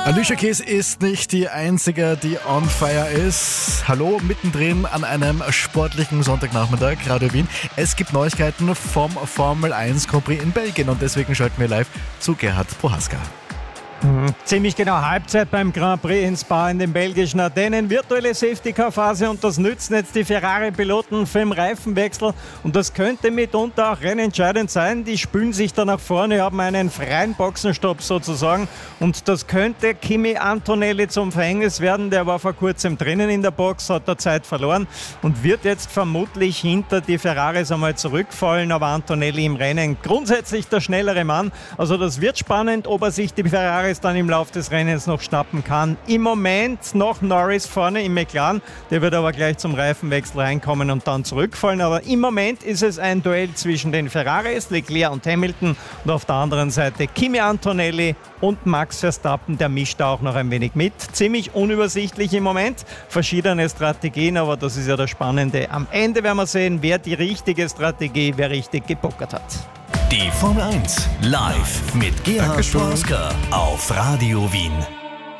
Alicia Keys ist nicht die einzige, die on fire ist. Hallo, mittendrin an einem sportlichen Sonntagnachmittag, Radio Wien. Es gibt Neuigkeiten vom Formel 1 Grand Prix in Belgien und deswegen schalten wir live zu Gerhard Prohaska. Ziemlich genau Halbzeit beim Grand Prix in Spa in den belgischen Ardennen. Virtuelle Safety-Car-Phase und das nützen jetzt die Ferrari-Piloten für den Reifenwechsel. Und das könnte mitunter auch rennentscheidend sein. Die spülen sich da nach vorne, haben einen freien Boxenstopp sozusagen. Und das könnte Kimi Antonelli zum Verhängnis werden. Der war vor kurzem drinnen in der Box, hat da Zeit verloren und wird jetzt vermutlich hinter die Ferraris einmal zurückfallen. Aber Antonelli im Rennen grundsätzlich der schnellere Mann. Also das wird spannend, ob er sich die Ferraris dann im Laufe des Rennens noch schnappen kann. Im Moment noch Norris vorne im McLaren, der wird aber gleich zum Reifenwechsel reinkommen und dann zurückfallen. Aber im Moment ist es ein Duell zwischen den Ferraris, Leclerc und Hamilton und auf der anderen Seite Kimi Antonelli und Max Verstappen, der mischt da auch noch ein wenig mit. Ziemlich unübersichtlich im Moment, verschiedene Strategien, aber das ist ja das Spannende. Am Ende werden wir sehen, wer die richtige Strategie, wer richtig gepokert hat. Die Formel 1 live mit Gerhard Prohaska auf Radio Wien.